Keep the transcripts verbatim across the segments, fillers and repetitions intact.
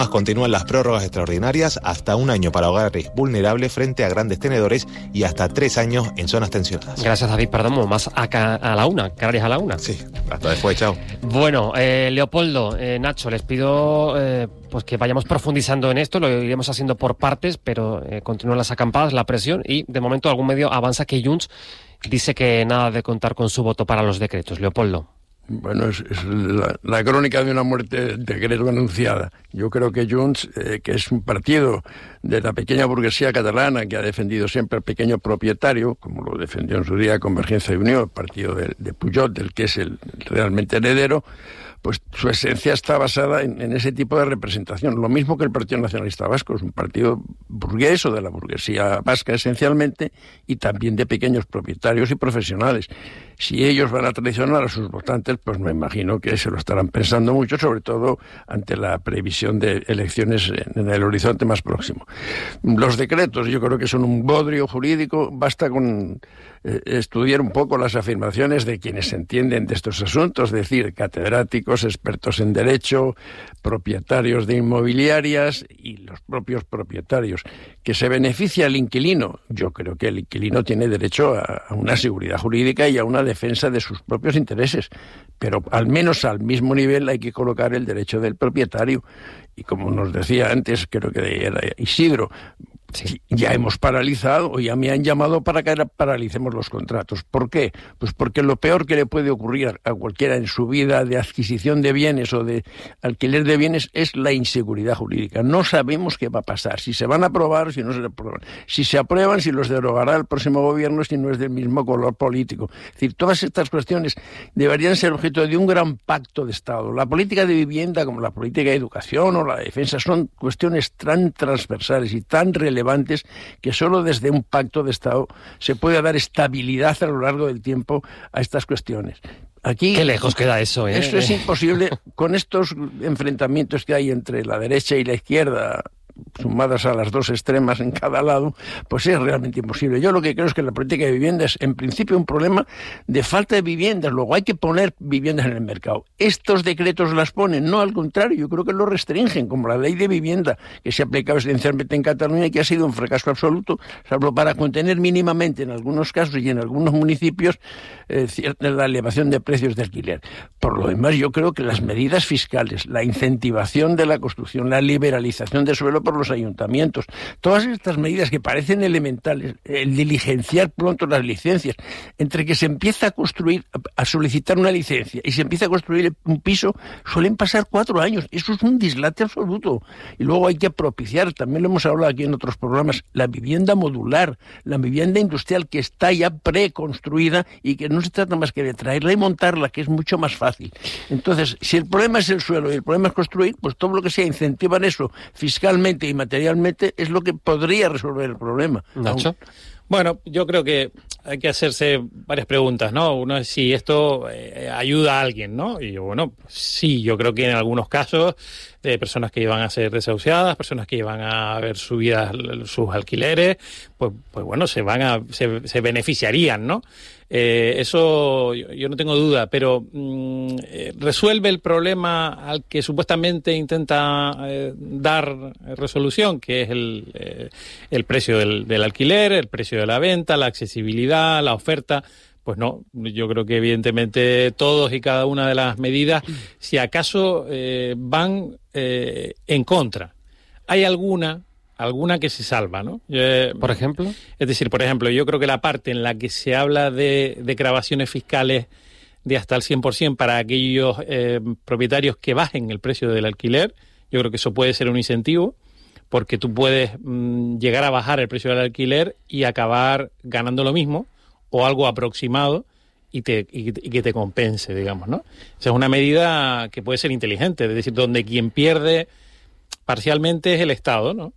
Continúan las prórrogas extraordinarias hasta un año para hogares vulnerables frente a grandes tenedores y hasta tres años en zonas tensionadas. Gracias, David Perdomo. Más acá a la una, Canarias a la una. Sí, hasta después, chao. Bueno, eh, Leopoldo, eh, Nacho, les pido eh, pues que vayamos profundizando en esto, lo iremos haciendo por partes, pero eh, continúan las acampadas, la presión y de momento algún medio avanza que Junts dice que nada de contar con su voto para los decretos. Leopoldo. Bueno, es, es la, la crónica de una muerte de decreto anunciada. Yo creo que Junts, eh, que es un partido de la pequeña burguesía catalana que ha defendido siempre al pequeño propietario, como lo defendió en su día Convergencia y Unió, el partido de, de Pujol, del que es el realmente heredero, pues su esencia está basada en, en ese tipo de representación. Lo mismo que el Partido Nacionalista Vasco, es un partido burgués o de la burguesía vasca esencialmente, y también de pequeños propietarios y profesionales. Si ellos van a traicionar a sus votantes, pues me imagino que se lo estarán pensando mucho, sobre todo ante la previsión de elecciones en el horizonte más próximo. Los decretos yo creo que son un bodrio jurídico, basta con eh, estudiar un poco las afirmaciones de quienes entienden de estos asuntos, es decir, catedráticos, expertos en derecho, propietarios de inmobiliarias y los propios propietarios. ¿Que se beneficia el inquilino? Yo creo que el inquilino tiene derecho a, a una seguridad jurídica y a una defensa de sus propios intereses, pero al menos al mismo nivel hay que colocar el derecho del propietario. Y como nos decía antes, creo que era Isidro, sí, ya hemos paralizado o ya me han llamado para que paralicemos los contratos. ¿Por qué? Pues porque lo peor que le puede ocurrir a cualquiera en su vida de adquisición de bienes o de alquiler de bienes es la inseguridad jurídica. No sabemos qué va a pasar, si se van a aprobar, si no se aprueban, si se aprueban, si los derogará el próximo gobierno, si no es del mismo color político. Es decir, todas estas cuestiones deberían ser objeto de un gran pacto de Estado. La política de vivienda, como la política de educación o la defensa, son cuestiones tan transversales y tan relevantes que solo desde un pacto de Estado se puede dar estabilidad a lo largo del tiempo a estas cuestiones. Aquí, qué lejos queda eso, ¿eh? Eso es imposible con estos enfrentamientos que hay entre la derecha y la izquierda, sumadas a las dos extremas en cada lado, pues es realmente imposible. Yo lo que creo es que la política de vivienda es en principio un problema de falta de viviendas, luego hay que poner viviendas en el mercado. Estos decretos las ponen, no al contrario, yo creo que lo restringen, como la ley de vivienda que se ha aplicado esencialmente en Cataluña y que ha sido un fracaso absoluto, salvo para contener mínimamente en algunos casos y en algunos municipios eh, la elevación de precios de alquiler. Por lo demás, yo creo que las medidas fiscales, la incentivación de la construcción, la liberalización de suelo por los ayuntamientos, todas estas medidas que parecen elementales, el diligenciar pronto las licencias, entre que se empieza a construir, a solicitar una licencia y se empieza a construir un piso, suelen pasar cuatro años. Eso es un dislate absoluto. Y luego hay que propiciar, también lo hemos hablado aquí en otros programas, la vivienda modular, la vivienda industrial que está ya preconstruida y que no se trata más que de traerla y montarla, que es mucho más fácil. Entonces, si el problema es el suelo y el problema es construir, pues todo lo que sea incentivar eso fiscalmente y materialmente es lo que podría resolver el problema. Nacho. Bueno, yo creo que hay que hacerse varias preguntas, ¿no? Uno es si esto eh, ayuda a alguien, ¿no? Y yo, bueno, sí, yo creo que en algunos casos de personas que iban a ser desahuciadas, personas que iban a ver subidas sus alquileres, pues, pues bueno, se van a, se, se beneficiarían, ¿no? Eh, eso yo, yo no tengo duda, pero mm, eh, resuelve el problema al que supuestamente intenta eh, dar resolución, que es el, eh, el precio del, del alquiler, el precio de la venta, la accesibilidad, la oferta. Pues no, yo creo que evidentemente todos y cada una de las medidas, si acaso eh, van eh, en contra. Hay alguna... alguna que se salva, ¿no? Eh, ¿Por ejemplo? Es decir, por ejemplo, yo creo que la parte en la que se habla de, de grabaciones fiscales de hasta el cien por ciento para aquellos eh, propietarios que bajen el precio del alquiler, yo creo que eso puede ser un incentivo, porque tú puedes mmm, llegar a bajar el precio del alquiler y acabar ganando lo mismo, o algo aproximado, y, te, y, y que te compense, digamos, ¿no? Esa es una medida que puede ser inteligente, es decir, donde quien pierde parcialmente es el Estado, ¿no?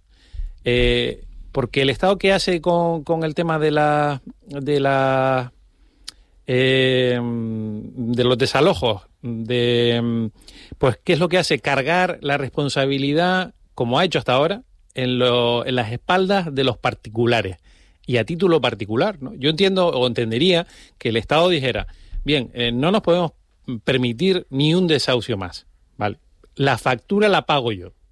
Eh, porque el Estado, ¿qué hace con, con el tema de la de la eh, de los desalojos? De, pues, ¿qué es lo que hace? Cargar la responsabilidad, como ha hecho hasta ahora, en, lo, en las espaldas de los particulares y a título particular, ¿no? Yo entiendo o entendería que el Estado dijera, bien, eh, no nos podemos permitir ni un desahucio más, ¿vale? La factura la pago yo.